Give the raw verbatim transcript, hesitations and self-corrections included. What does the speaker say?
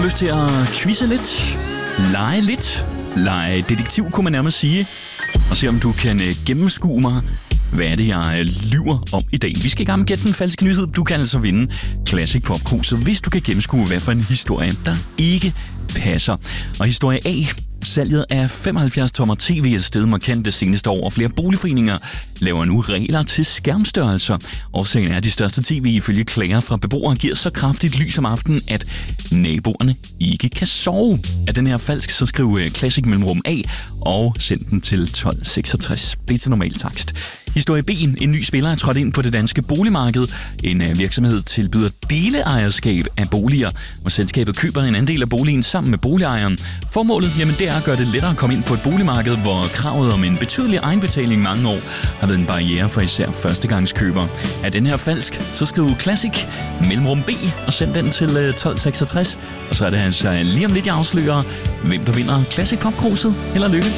lyst til at quizze lidt, lege lidt, lege detektiv, kunne man nærmest sige, og se om du kan gennemskue mig. Hvad er det, jeg lyver om i dag? Vi skal i gang med gætte den falske nyhed. Du kan altså vinde Classic Pop Cruise, hvis du kan gennemskue, hvad for en historie, der ikke passer. Og historie A. Salget af femoghalvfjerds tommer tv er steget markant det seneste år, og flere boligforeninger laver nu regler til skærmstørrelser. Årsagen er, at de største tv ifølge klager fra beboere giver så kraftigt lys om aftenen, at naboerne ikke kan sove. Er den her falsk, så skriv Classic mellemrum A og send den til tolv seksogtres. Det er til normal takst. Historie B. En ny spiller er trådt ind på det danske boligmarked. En virksomhed tilbyder deleejerskab af boliger, hvor selskabet køber en andel af boligen sammen med boligejeren. Formålet, jamen det er at gøre det lettere at komme ind på et boligmarked, hvor kravet om en betydelig egenbetaling mange år har været en barriere for især førstegangskøbere. Er den her falsk, så skriv Classic mellemrum B og send den til tolv seksogtres. Og så er det altså lige om lidt, jeg afslører, hvem der vinder Classic Pop Cruiset. Held og lykke.